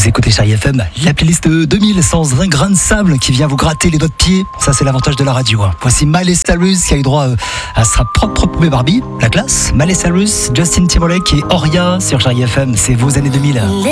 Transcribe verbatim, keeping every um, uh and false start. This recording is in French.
Vous écoutez Chérie F M, la playlist deux mille sans un grain de sable qui vient vous gratter les doigts de pied. Ça, c'est l'avantage de la radio. Hein. Voici Miley Cyrus qui a eu droit à sa propre poupée Barbie. La classe, Miley Cyrus, Justin Timberlake et Oria sur Chérie F M. C'est vos années deux mille.